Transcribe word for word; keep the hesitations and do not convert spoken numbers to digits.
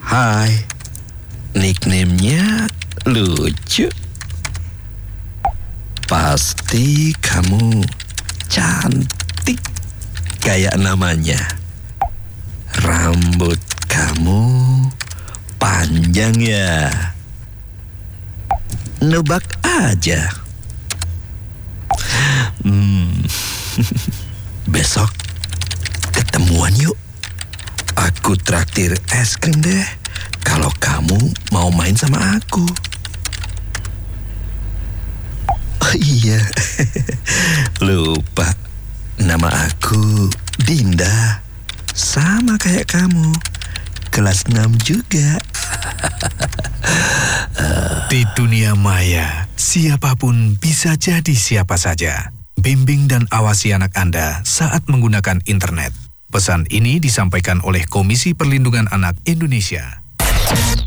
Hai, nickname-nya lucu. Pasti kamu cantik kayak namanya. Rambut kamu panjang ya. Nebak aja. Hmm. Besok ketemuan yuk. Aku traktir es krim deh kalau kamu mau main sama aku. Oh iya, lupa. Nama aku Dinda. Sama kayak kamu. Kelas enam juga. Di dunia maya, siapapun bisa jadi siapa saja. Bimbing dan awasi anak Anda saat menggunakan internet. Pesan ini disampaikan oleh Komisi Perlindungan Anak Indonesia.